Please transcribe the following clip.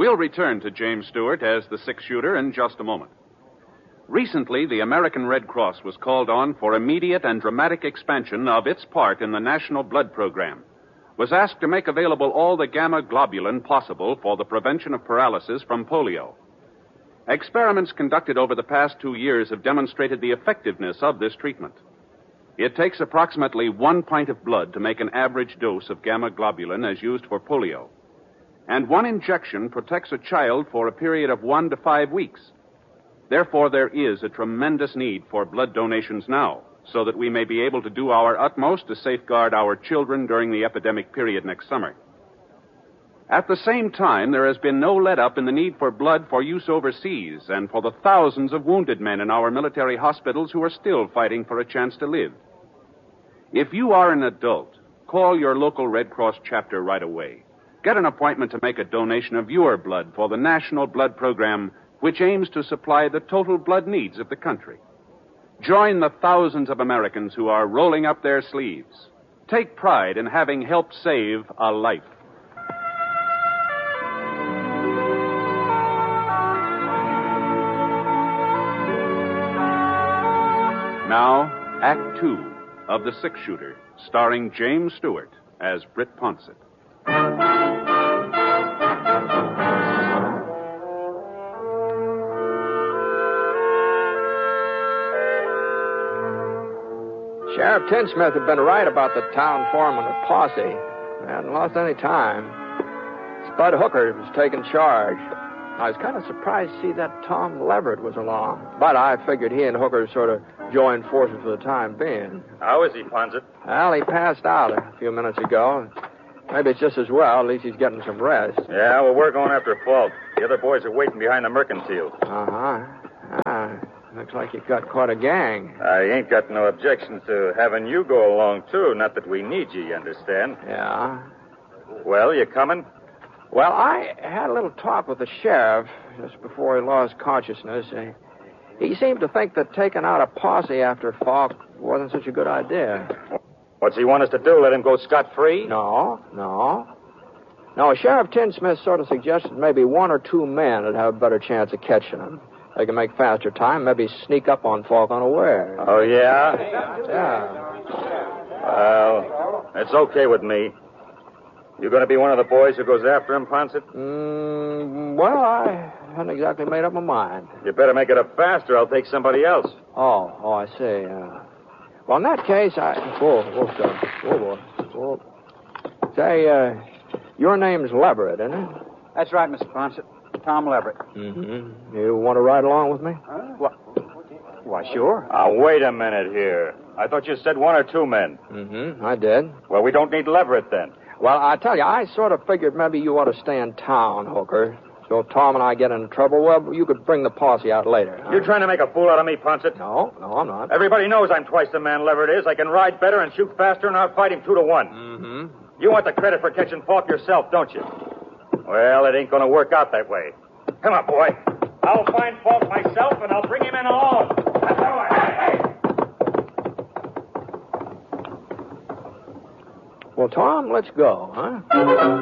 We'll return to James Stewart as the six-shooter in just a moment. Recently, the American Red Cross was called on for immediate and dramatic expansion of its part in the National Blood Program. Was asked to make available all the gamma globulin possible for the prevention of paralysis from polio. Experiments conducted over the past 2 years have demonstrated the effectiveness of this treatment. It takes approximately 1 pint of blood to make an average dose of gamma globulin as used for polio. And 1 injection protects a child for a period of 1 to 5 weeks. Therefore, there is a tremendous need for blood donations now, so that we may be able to do our utmost to safeguard our children during the epidemic period next summer. At the same time, there has been no let-up in the need for blood for use overseas and for the thousands of wounded men in our military hospitals who are still fighting for a chance to live. If you are an adult, call your local Red Cross chapter right away. Get an appointment to make a donation of your blood for the National Blood Program, which aims to supply the total blood needs of the country. Join the thousands of Americans who are rolling up their sleeves. Take pride in having helped save a life. Now, Act 2 of The Six-Shooter, starring James Stewart as Britt Ponsett. Sheriff Tinsmith had been right about the town foreman of Posse. They hadn't lost any time. Spud Hooker was taking charge. I was kind of surprised to see that Tom Leverett was along. But I figured he and Hooker sort of joined forces for the time being. How is he, Ponsett? Well, he passed out a few minutes ago. Maybe it's just as well. At least he's getting some rest. Yeah, well, we're going after Falk. The other boys are waiting behind the mercantile. Looks like you've got quite a gang. I ain't got no objections to having you go along, too. Not that we need you understand? Yeah. Well, you coming? Well, I had a little talk with the sheriff just before he lost consciousness. He seemed to think that taking out a posse after Falk wasn't such a good idea. What's he want us to do? Let him go scot-free? No. Sheriff Tinsmith sort of suggested maybe 1 or 2 men would have a better chance of catching him. They can make faster time, maybe sneak up on Falk unaware. Oh, yeah? Yeah. Well, it's okay with me. You going to be one of the boys who goes after him, Ponsett? Well, I hadn't exactly made up my mind. You better make it up faster. I'll take somebody else. Oh, I see. Well, in that case, Whoa, boy. Whoa. Say, your name's Leverett, isn't it? That's right, Mr. Ponsett. Tom Leverett. Mm-hmm. You want to ride along with me? Why, sure. Wait a minute here. I thought you said 1 or 2 men. Mm-hmm, I did. Well, we don't need Leverett then. Well, I tell you, I sort of figured maybe you ought to stay in town, Hooker. So if Tom and I get into trouble, well, you could bring the posse out later. You trying to make a fool out of me, Ponsett? No, I'm not. Everybody knows I'm twice the man Leverett is. I can ride better and shoot faster, and I'll fight him 2 to 1. Mm-hmm. You want the credit for catching Falk yourself, don't you? Well, it ain't going to work out that way. Come on, boy. I'll find Falk myself, and I'll bring him in alone. That's all right. Hey! Well, Tom, let's go, huh?